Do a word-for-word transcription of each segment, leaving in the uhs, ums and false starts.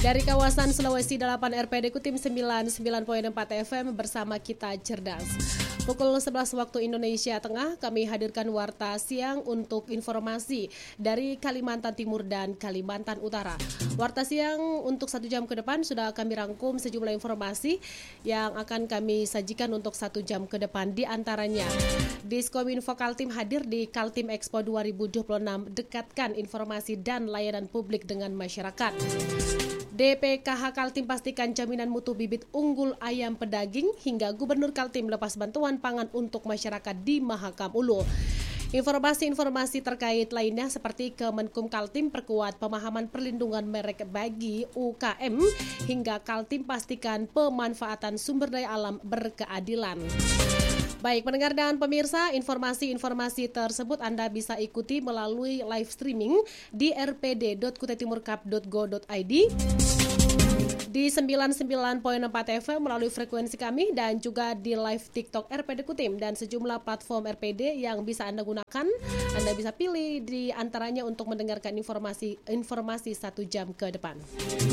Dari kawasan Sulawesi delapan R P D Kutim sembilan puluh sembilan koma empat F M bersama kita cerdas. Pukul sebelas waktu Indonesia Tengah kami hadirkan Warta Siang untuk informasi dari Kalimantan Timur dan Kalimantan Utara. Warta Siang untuk satu jam ke depan sudah kami rangkum sejumlah informasi yang akan kami sajikan untuk satu jam ke depan. Di antaranya, Diskominfo Kaltim hadir di Kaltim Expo dua ribu dua puluh enam, dekatkan informasi dan layanan publik dengan masyarakat. D P K H Kaltim pastikan jaminan mutu bibit unggul ayam pedaging hingga Gubernur Kaltim lepas bantuan pangan untuk masyarakat di Mahakam Ulu. Informasi-informasi terkait lainnya seperti Kemenkum Kaltim perkuat pemahaman perlindungan merek bagi U K M hingga Kaltim pastikan pemanfaatan sumber daya alam berkeadilan. Baik pendengar dan pemirsa, informasi-informasi tersebut Anda bisa ikuti melalui live streaming di r p d dot kutetimurkap dot go dot i d, di sembilan puluh sembilan koma empat F M melalui frekuensi kami, dan juga di live TikTok R P D Kutim dan sejumlah platform R P D yang bisa Anda gunakan. Anda bisa pilih di antaranya untuk mendengarkan informasi-informasi satu jam ke depan.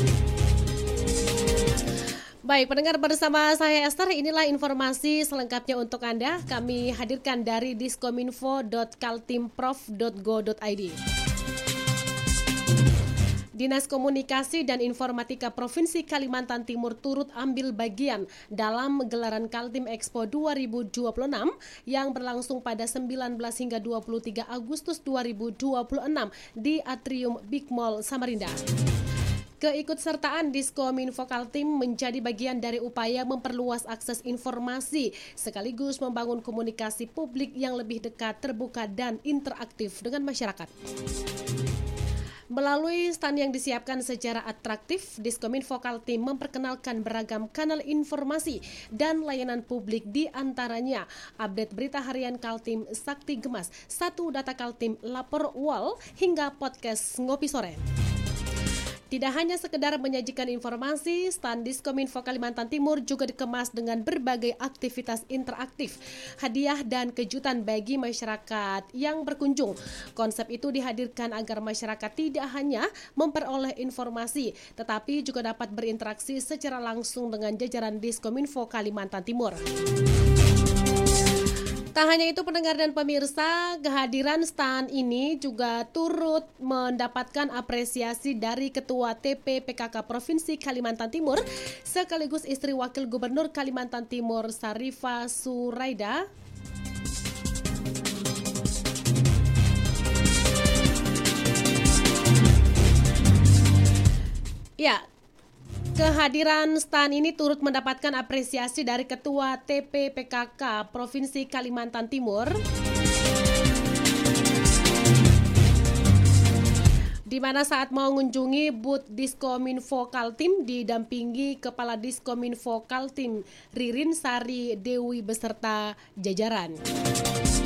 Baik, pendengar, bersama saya Esther, inilah informasi selengkapnya untuk Anda. Kami hadirkan dari diskominfo dot kaltimprof dot go dot i d. Dinas Komunikasi dan Informatika Provinsi Kalimantan Timur turut ambil bagian dalam gelaran Kaltim Expo dua ribu dua puluh enam yang berlangsung pada sembilan belas hingga dua puluh tiga Agustus dua ribu dua puluh enam di Atrium Big Mall Samarinda. Keikutsertaan Diskominfo Kaltim menjadi bagian dari upaya memperluas akses informasi sekaligus membangun komunikasi publik yang lebih dekat, terbuka, dan interaktif dengan masyarakat. Melalui stand yang disiapkan secara atraktif, Diskominfo Kaltim memperkenalkan beragam kanal informasi dan layanan publik, di antaranya update berita harian Kaltim Sakti Gemas, satu data Kaltim Lapor Wall, hingga podcast Ngopi Sore. Tidak hanya sekedar menyajikan informasi, stand Diskominfo Kalimantan Timur juga dikemas dengan berbagai aktivitas interaktif, hadiah dan kejutan bagi masyarakat yang berkunjung. Konsep itu dihadirkan agar masyarakat tidak hanya memperoleh informasi, tetapi juga dapat berinteraksi secara langsung dengan jajaran Diskominfo Kalimantan Timur. Tak hanya itu pendengar dan pemirsa, kehadiran stand ini juga turut mendapatkan apresiasi dari Ketua T P P K K Provinsi Kalimantan Timur sekaligus istri Wakil Gubernur Kalimantan Timur Sarifah Suraida. Ya, kehadiran stand ini turut mendapatkan apresiasi dari Ketua T P P K K Provinsi Kalimantan Timur, di mana saat mau mengunjungi booth Diskominfo Kaltim didampingi Kepala Diskominfo Kaltim Ririn Sari Dewi beserta jajaran.